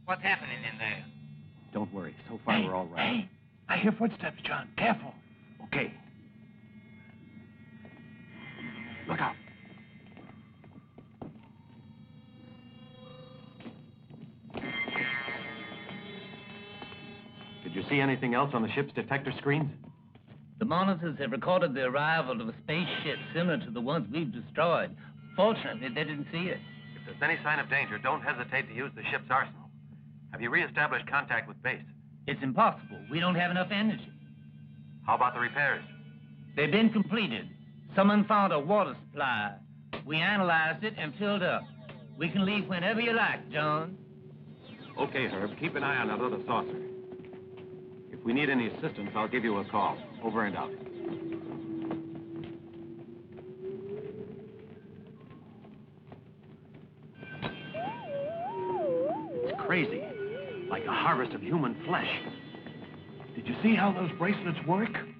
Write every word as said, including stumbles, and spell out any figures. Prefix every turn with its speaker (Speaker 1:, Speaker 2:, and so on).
Speaker 1: What's happening in there?
Speaker 2: Don't worry. So far,
Speaker 3: Hey,
Speaker 2: we're all right.
Speaker 3: Hey, I hear footsteps, John. Careful.
Speaker 2: Okay. Look out. Did you see anything else on the ship's detector screens?
Speaker 1: The monitors have recorded the arrival of a spaceship similar to the ones we've destroyed. Fortunately, they didn't see it.
Speaker 4: If there's any sign of danger, don't hesitate to use the ship's arsenal. Have you reestablished contact with base?
Speaker 1: It's impossible. We don't have enough energy.
Speaker 4: How about the repairs?
Speaker 1: They've been completed. Someone found a water supply. We analyzed it and filled up. We can leave whenever you like, John.
Speaker 2: Okay, Herb. Keep an eye on that other saucer. If we need any assistance, I'll give you a call. Over and out. It's crazy. Like a harvest of human flesh.
Speaker 3: Did you see how those bracelets work?